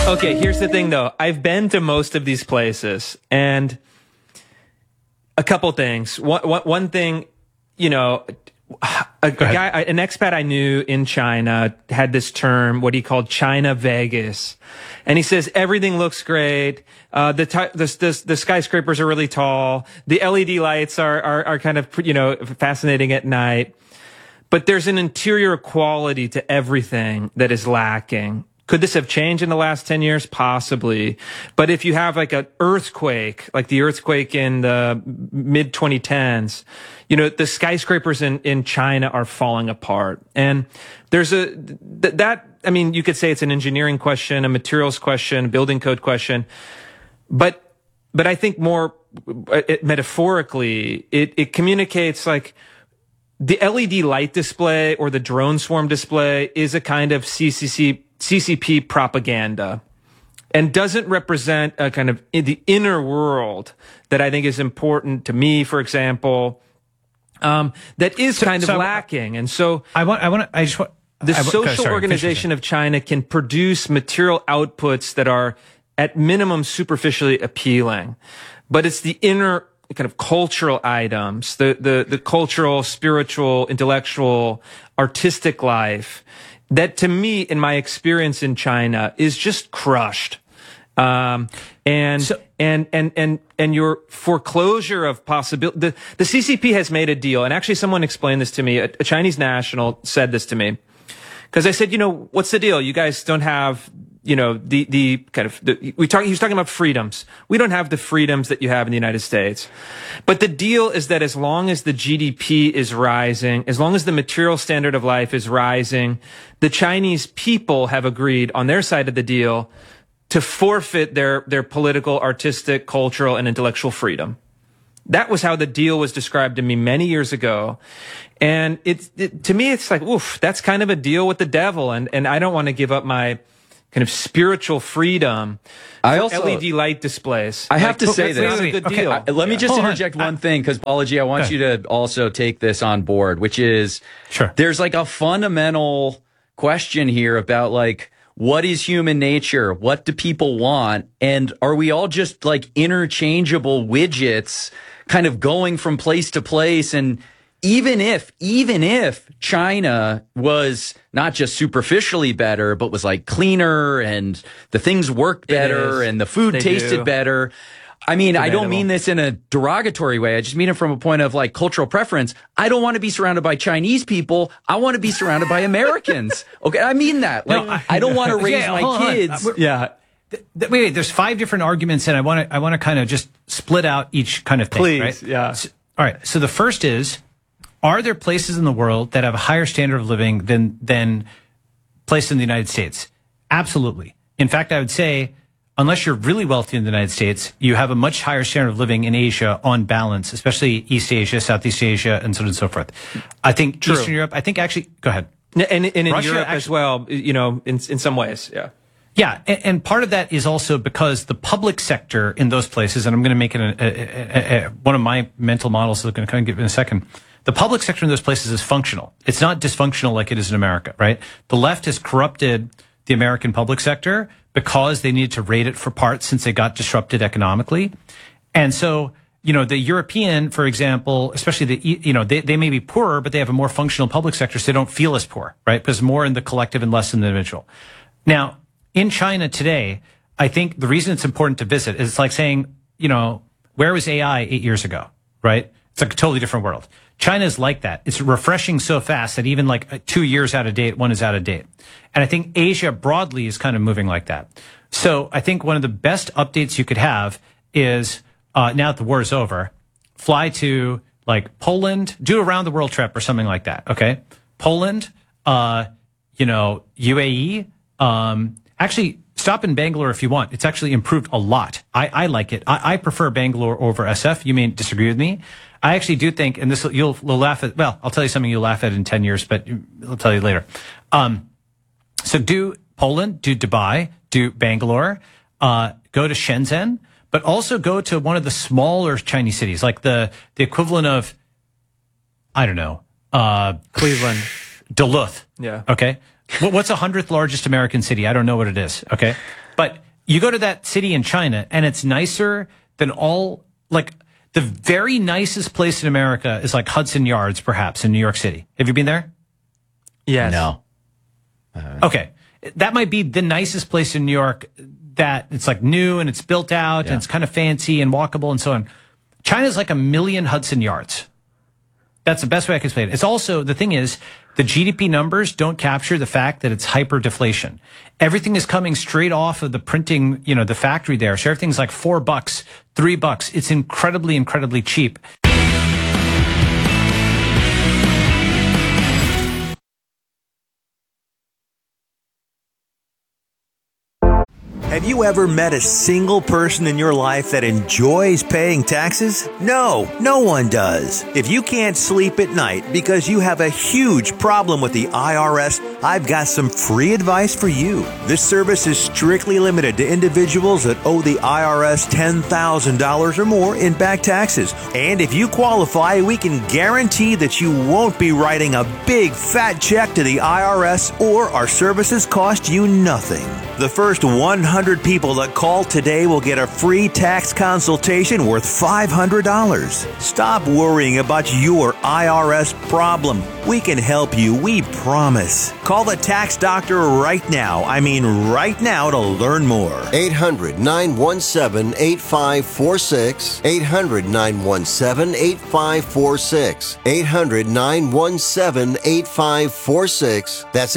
Okay, here's the thing, though. I've been to most of these places, and a couple things. One thing, you know, an expat I knew in China had this term, what he called China Vegas. And he says, everything looks great. The skyscrapers are really tall. The LED lights are kind of, you know, fascinating at night. But there's an interior quality to everything that is lacking. Could this have changed in the last 10 years? Possibly. But if you have like an earthquake, like the earthquake in the mid 2010s, you know, the skyscrapers in China are falling apart. And there's I mean, you could say it's an engineering question, a materials question, a building code question. But I think more metaphorically, it communicates like the LED light display or the drone swarm display is a kind of CCP propaganda and doesn't represent a kind of the inner world that I think is important to me, for example, that is kind of lacking. And so the social organization of China can produce material outputs that are at minimum superficially appealing, but it's the inner kind of cultural items, the cultural, spiritual, intellectual, artistic life that to me, in my experience in China, is just crushed. And your foreclosure of possibility, the CCP has made a deal, and actually someone explained this to me, a Chinese national said this to me, because I said, you know, what's the deal? You guys don't have, you know, he was talking about freedoms. We don't have the freedoms that you have in the United States. But the deal is that as long as the GDP is rising, as long as the material standard of life is rising, the Chinese people have agreed on their side of the deal to forfeit their political, artistic, cultural, and intellectual freedom. That was how the deal was described to me many years ago. And to me, it's like, oof, that's kind of a deal with the devil. And I don't want to give up my kind of spiritual freedom for LED light displays. I have to say this. That's a good deal. Let me just interject one thing, because Balaji, I want you to also take this on board, which is there's like a fundamental question here about like, what is human nature? What do people want? And are we all just like interchangeable widgets kind of going from place to place? And even if China was not just superficially better, but was like cleaner and the things worked better and the food tasted better. I mean, I don't mean this in a derogatory way. I just mean it from a point of like cultural preference. I don't want to be surrounded by Chinese people. I want to be surrounded by Americans. Okay. I mean that. Like, no, I don't want to raise my kids. Wait, there's 5 different arguments, and I want to kind of just split out each kind of thing. Please. Right? Yeah. All right. So the first is, are there places in the world that have a higher standard of living than places in the United States? Absolutely. In fact, I would say, unless you're really wealthy in the United States, you have a much higher standard of living in Asia on balance, especially East Asia, Southeast Asia, and so on and so forth. I think Eastern Europe, I think actually, go ahead. And in Russia, Europe as well, you know, in some ways, yeah. Yeah, and part of that is also because the public sector in those places, and I'm going to make it one of my mental models that I'm going to kind of give in a second. The public sector in those places is functional. It's not dysfunctional like it is in America, right? The left has corrupted the American public sector because they needed to raid it for parts since they got disrupted economically. And so, you know, the European, for example, especially they may be poorer, but they have a more functional public sector, so they don't feel as poor, right? Because more in the collective and less in the individual. Now, in China today, I think the reason it's important to visit is it's like saying, you know, where was AI 8 years ago, right? It's like a totally different world. China is like that. It's refreshing so fast that even like 2 years out of date, one is out of date. And I think Asia broadly is kind of moving like that. So I think one of the best updates you could have is, now that the war is over, fly to like Poland, do a round the world trip or something like that. Okay. Poland, UAE, actually stop in Bangalore if you want. It's actually improved a lot. I like it. I prefer Bangalore over SF. You may disagree with me. I actually do think, and this you'll laugh at. Well, I'll tell you something you'll laugh at in 10 years, but I'll tell you later. So do Poland, do Dubai, do Bangalore, go to Shenzhen, but also go to one of the smaller Chinese cities, like the equivalent of, I don't know, Cleveland, Duluth. Yeah. Okay. What's the 100th largest American city? I don't know what it is. Okay. But you go to that city in China, and it's nicer than all, like, the very nicest place in America is like Hudson Yards, perhaps, in New York City. Have you been there? Yes. No. Okay. That might be the nicest place in New York that it's like new and it's built out and it's kind of fancy and walkable and so on. China's like 1 million Hudson Yards. That's the best way I can explain it. It's also, the thing is, the GDP numbers don't capture the fact that it's hyperdeflation. Everything is coming straight off of the printing, the factory there. So everything's like $4, $3. It's incredibly, incredibly cheap. Have you ever met a single person in your life that enjoys paying taxes? No, no one does. If you can't sleep at night because you have a huge problem with the IRS, I've got some free advice for you. This service is strictly limited to individuals that owe the IRS $10,000 or more in back taxes. And if you qualify, we can guarantee that you won't be writing a big fat check to the IRS, or our services cost you nothing. The first 100 people that call today will get a free tax consultation worth $500. Stop worrying about your IRS problem. We can help you, we promise. Call the tax doctor right now. I mean right now, to learn more. 800-917-8546. 800-917-8546. 800-917-8546. That's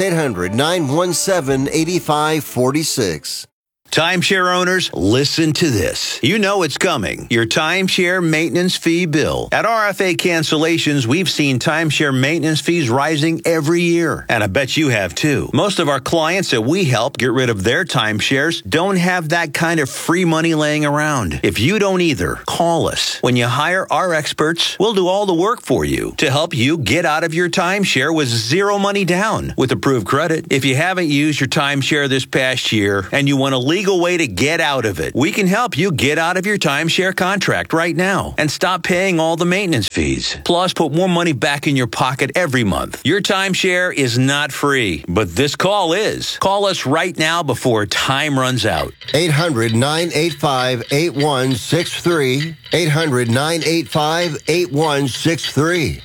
800-917-8546. Timeshare owners, listen to this. You know it's coming. Your timeshare maintenance fee bill. At RFA Cancellations, we've seen timeshare maintenance fees rising every year. And I bet you have too. Most of our clients that we help get rid of their timeshares don't have that kind of free money laying around. If you don't either, call us. When you hire our experts, we'll do all the work for you to help you get out of your timeshare with zero money down with approved credit. If you haven't used your timeshare this past year and you want to leave way to get out of it, we can help you get out of your timeshare contract right now and stop paying all the maintenance fees. Plus, put more money back in your pocket every month. Your timeshare is not free, but this call is. Call us right now before time runs out. 800-985-8163. 800-985-8163.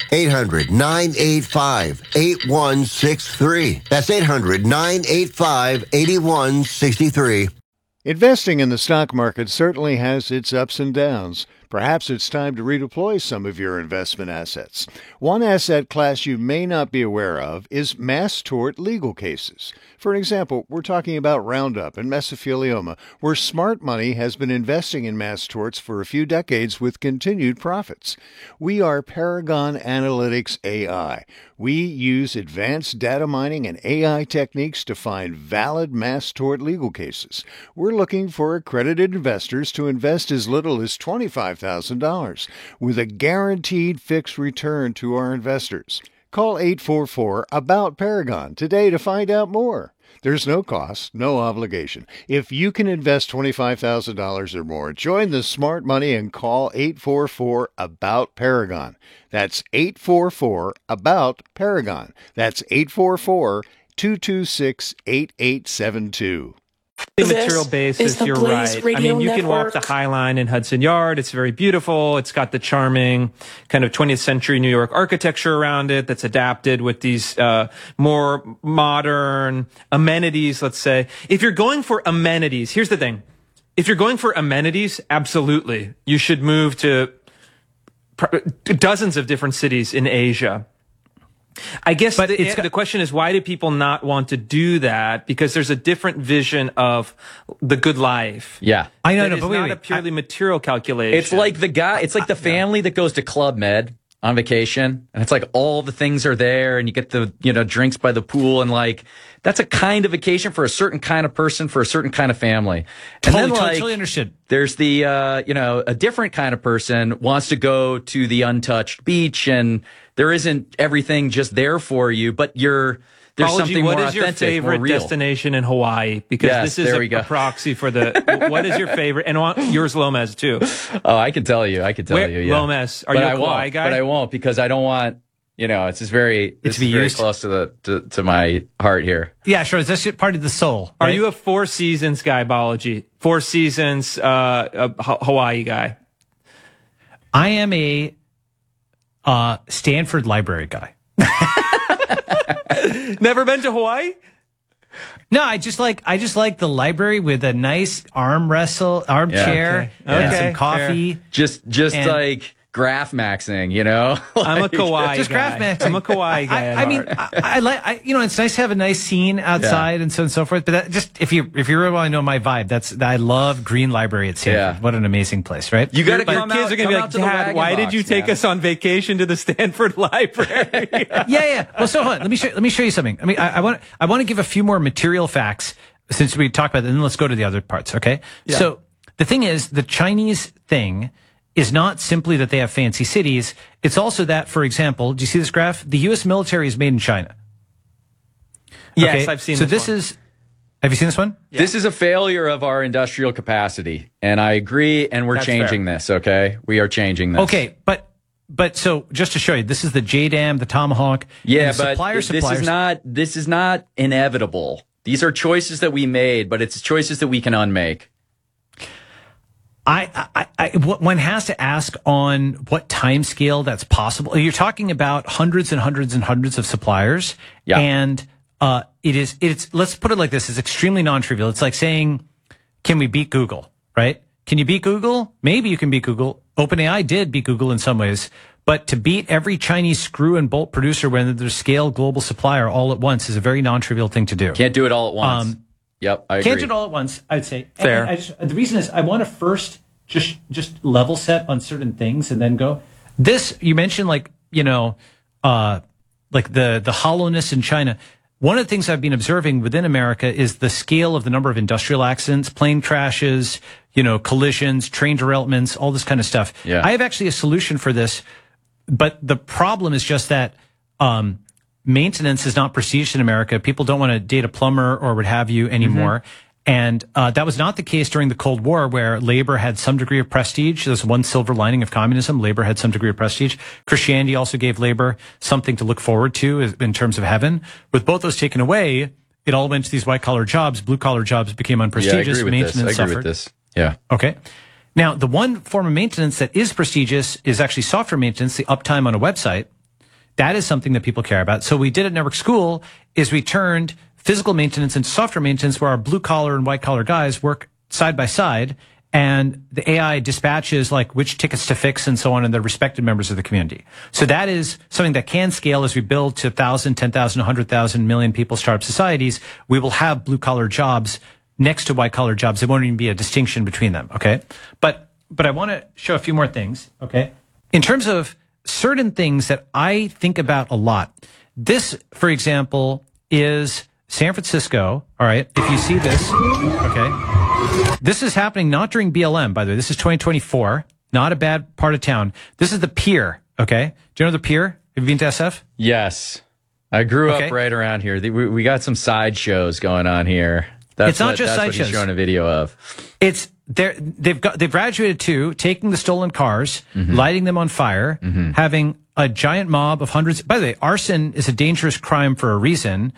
800-985-8163. That's 800-985-8163. Investing in the stock market certainly has its ups and downs. Perhaps it's time to redeploy some of your investment assets. One asset class you may not be aware of is mass tort legal cases. For example, we're talking about Roundup and mesothelioma, where smart money has been investing in mass torts for a few decades with continued profits. We are Paragon Analytics AI. We use advanced data mining and AI techniques to find valid mass tort legal cases. We're looking for accredited investors to invest as little as $25,000 with a guaranteed fixed return to our investors. Call 844-ABOUT-PARAGON today to find out more. There's no cost, no obligation. If you can invest $25,000 or more, join the smart money and call 844-ABOUT-PARAGON. That's 844-ABOUT-PARAGON. That's 844-226-8872. Material basis, you're right. I mean, you can walk the High Line in Hudson Yard. It's very beautiful. It's got the charming kind of 20th century New York architecture around it that's adapted with these more modern amenities, let's say. If you're going for amenities, here's the thing. If you're going for amenities, absolutely. You should move to dozens of different cities in Asia. I guess the question is, why do people not want to do that? Because there's a different vision of the good life. Yeah. I know, but not a purely material calculation. It's like the family that goes to Club Med on vacation, and it's like all the things are there, and you get the, drinks by the pool, and like, that's a kind of vacation for a certain kind of person, for a certain kind of family. And totally understood. There's the, a different kind of person wants to go to the untouched beach, and there isn't everything just there for you, but there's something more authentic, what is your favorite destination in Hawaii? Because this is a proxy for what is your favorite? And yours, Lomez, too. Oh, I can tell you. Yeah. Lomez, are you a Hawaii guy? But I won't, because I don't want It's just very close to my heart here. Yeah, sure. Is this part of the soul? Right? Are you a Four Seasons guy, Balaji? Four Seasons Hawaii guy? I am a Stanford Library guy. Never been to Hawaii? No, I just like the library with a nice armchair, and some coffee. Fair. Just like graph maxing, I'm a Kauai just guy. graph maxing. I'm a Kauai guy. I mean, I like, it's nice to have a nice scene outside and so on and so forth. But that just, if you really want to know my vibe, I love Green Library at Stanford. Yeah. What an amazing place, right? You got to Your kids are going to be like, Dad, why did you take us on vacation to the Stanford Library? Yeah. Well, so hold on. Let me show you something. I mean, I want to give a few more material facts since we talked about that, and then let's go to the other parts. Okay. Yeah. So the thing is, the Chinese thing is not simply that they have fancy cities. It's also that, for example, do you see this graph? The U.S. military is made in China. Yes, I've seen this one. So have you seen this one? Yeah. This is a failure of our industrial capacity. And I agree, and we're changing this, okay? We are changing this. Okay, but so just to show you, this is the JDAM, the Tomahawk. Yeah, but this is not inevitable. These are choices that we made, but it's choices that we can unmake. One has to ask on what time scale that's possible. You're talking about hundreds and hundreds and hundreds of suppliers. Yeah. And, it's, let's put it like this. It's extremely non-trivial. It's like saying, can we beat Google, right? Can you beat Google? Maybe you can beat Google. OpenAI did beat Google in some ways, but to beat every Chinese screw and bolt producer when they're scale global supplier all at once is a very non-trivial thing to do. Can't do it all at once. Yep, I agree. Can't do it all at once, I'd say. Fair. The reason is I want to first just level set on certain things and then go. This, you mentioned like the hollowness in China. One of the things I've been observing within America is the scale of the number of industrial accidents, plane crashes, collisions, train derailments, all this kind of stuff. Yeah. I have actually a solution for this, but the problem is just that, maintenance is not prestigious in America. People don't want to date a plumber or what have you anymore. Mm-hmm. And that was not the case during the Cold War, where labor had some degree of prestige. There's one silver lining of communism. Labor had some degree of prestige. Christianity also gave labor something to look forward to in terms of heaven. With both those taken away, it all went to these white-collar jobs. Blue-collar jobs became unprestigious. Maintenance suffered. I agree with this. Yeah. Okay. Now, the one form of maintenance that is prestigious is actually software maintenance, the uptime on a website. That is something that people care about. So what we did at Network School is we turned physical maintenance into software maintenance, where our blue collar and white collar guys work side by side, and the AI dispatches like which tickets to fix and so on in the respected members of the community. So that is something that can scale as we build to 1,000, 10,000, 100,000 million people startup societies. We will have blue collar jobs next to white collar jobs. There won't even be a distinction between them. Okay. But I want to show a few more things. Okay. In terms of certain things that I think about a lot, this, for example, is San Francisco. All right. If you see this, okay, this is happening not during BLM, by the way. This is 2024. Not a bad part of town. This is the Pier. Okay. Do you know the Pier? Have you been to SF? Yes. I grew up right around here. We got some sideshows going on here. It's not just sideshows. That's what he's showing a video of. They've graduated to taking the stolen cars, lighting them on fire, having a giant mob of hundreds. By the way, arson is a dangerous crime for a reason.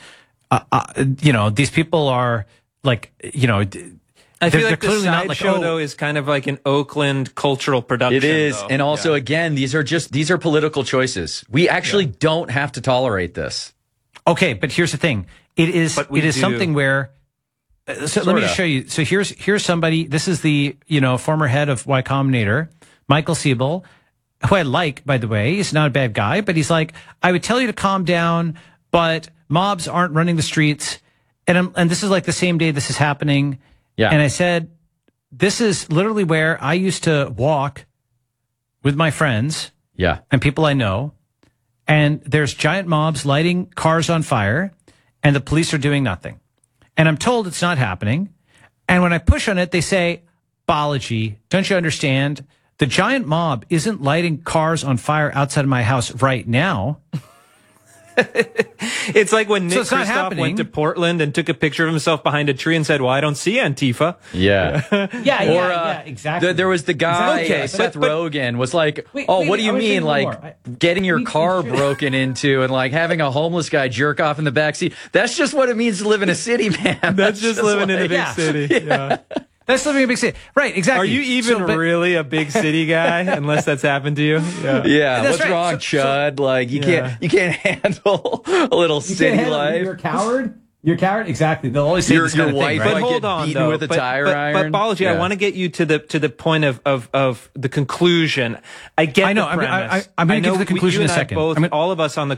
These people are like, I feel like the sideshow, though, is kind of like an Oakland cultural production. It is. Though. And also, again, these are political choices. We actually don't have to tolerate this. Okay, but here's the thing. It is something where, let me show you. So here's somebody, this is the, former head of Y Combinator, Michael Siebel, who I like, by the way. He's not a bad guy, but he's like, I would tell you to calm down, but mobs aren't running the streets. And this is like the same day this is happening. Yeah. And I said, this is literally where I used to walk with my friends. Yeah. And people I know. And there's giant mobs lighting cars on fire, and the police are doing nothing. And I'm told it's not happening. And when I push on it, they say, Balaji, don't you understand? The giant mob isn't lighting cars on fire outside of my house right now. It's like when Nick Kristof went to Portland and took a picture of himself behind a tree and said, well, I don't see Antifa. Yeah. yeah, exactly. There was the guy, Seth Rogen, was like, what do you mean? Like getting your car broken into and like having a homeless guy jerk off in the backseat. That's just what it means to live in a city, man. That's just living in a big city. Yeah. That's living in a big city. Right, exactly. Are you even really a big city guy unless that's happened to you? Yeah. What's wrong, Chud? Like you can't handle a little city life. You're a coward? You're a coward? Exactly. They'll always say this kind of thing, wife right? But hold on, though. With a tire iron. But Balaji, I want to get you to the point of the conclusion. I get the premise. I'm going to get to the conclusion in a second. All of us on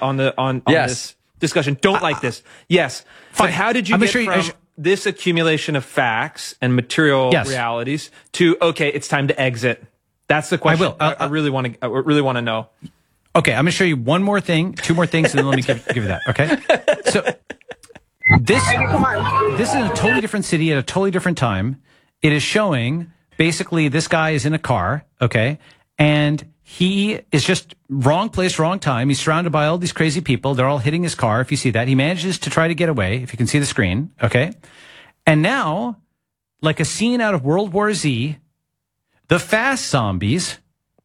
this discussion don't like this. Yes. Fine. But how did you get from this accumulation of facts and material realities to, okay, it's time to exit? That's the question. I really want to know. Okay, I'm going to show you two more things, and then let me give you that. Okay, so this is a totally different city at a totally different time. It is showing basically this guy is in a car, okay, and he is just wrong place, wrong time. He's surrounded by all these crazy people. They're all hitting his car. If you see that, he manages to try to get away. If you can see the screen, okay, and now, like a scene out of World War Z, the fast zombies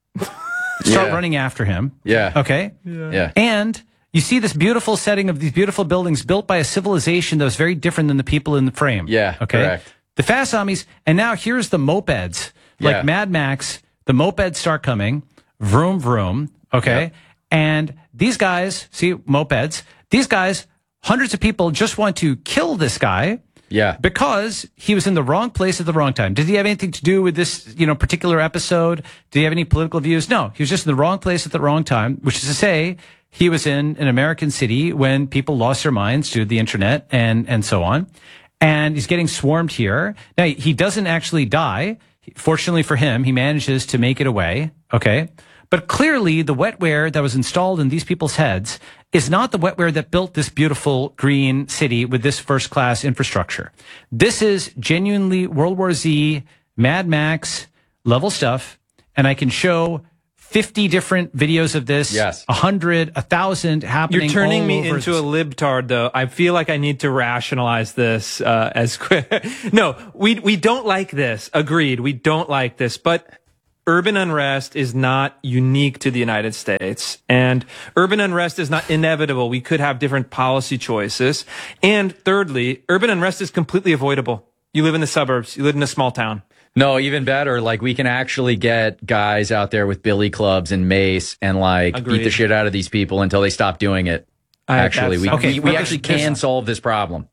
start running after him. Yeah. Okay. Yeah. And you see this beautiful setting of these beautiful buildings built by a civilization that was very different than the people in the frame. Yeah. Okay. Correct. The fast zombies, and now here's the mopeds, like Mad Max. The mopeds start coming, vroom vroom. Okay. Yep. And these guys, see mopeds. These guys, hundreds of people just want to kill this guy. Yeah. Because he was in the wrong place at the wrong time. Did he have anything to do with this, particular episode? Did he have any political views? No. He was just in the wrong place at the wrong time, which is to say, he was in an American city when people lost their minds to the internet and so on. And he's getting swarmed here. Now, he doesn't actually die. Fortunately for him, he manages to make it away. Okay. But clearly, the wetware that was installed in these people's heads is not the wetware that built this beautiful green city with this first-class infrastructure. This is genuinely World War Z, Mad Max level stuff, and I can show 50 different videos of this. Yes. 100, 1,000 happening. You're turning all me over into a libtard, though. I feel like I need to rationalize this as quick. No, we don't like this. Agreed. We don't like this, but urban unrest is not unique to the United States, and urban unrest is not inevitable. We could have different policy choices. And thirdly, urban unrest is completely avoidable. You live in the suburbs. You live in a small town. No, even better. Like, we can actually get guys out there with billy clubs and mace and beat the shit out of these people until they stop doing it. Actually, we actually can solve this problem.